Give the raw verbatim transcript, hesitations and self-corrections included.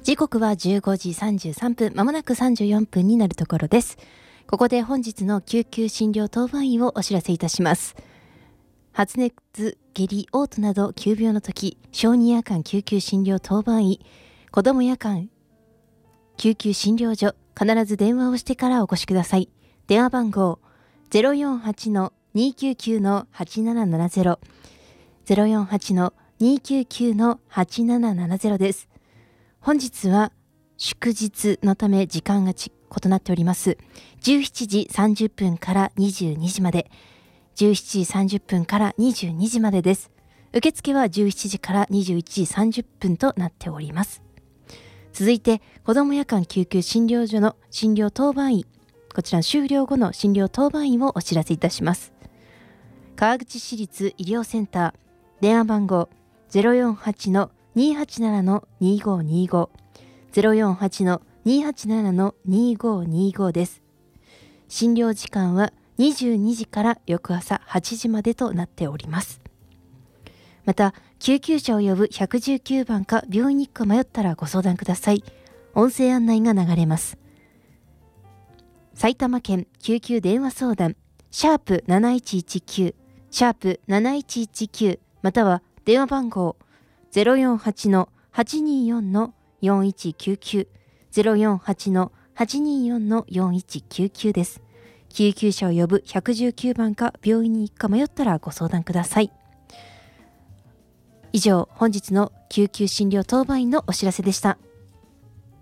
時刻はじゅうごじさんじゅうさんぷん、まもなくさんじゅうよんぷんになるところです。ここで本日の救急診療当番医をお知らせいたします。発熱、下痢、嘔吐など急病の時、小児夜間救急診療当番医、子ども夜間救急診療所、必ず電話をしてからお越しください。電話番号 ゼロよんはちのにきゅうきゅうのはちななななゼロ ゼロよんはちのにきゅうきゅうのはちななななゼロ です。本日は祝日のため時間がち異なっております。じゅうしちじさんじゅっぷんからにじゅうにじまで、じゅうしちじさんじゅっぷんからにじゅうにじまでです。受付はじゅうしちじからにじゅういちじさんじゅっぷんとなっております。続いて、子ども夜間救急診療所の診療当番医、こちら終了後の診療当番医をお知らせいたします。川口市立医療センター、電話番号 ゼロよんはちのにはちななのにごにご ゼロよんはちのにはちななのにごにご です。診療時間はにじゅうにじから翌朝はちじまでとなっております。また、救急車を呼ぶひゃくじゅうきゅうばんか病院に行くか迷ったらご相談ください。音声案内が流れます。埼玉県救急電話相談、シャープなないちいちきゅう、シャープなないちいちきゅう、または電話番号ゼロよんはちのはちによんのよんいちきゅうきゅう、ゼロよんはちのはちによんのよんいちきゅうきゅうです。救急車を呼ぶひゃくじゅうきゅうばんか病院に行くか迷ったらご相談ください。以上、本日の救急診療当番員のお知らせでした。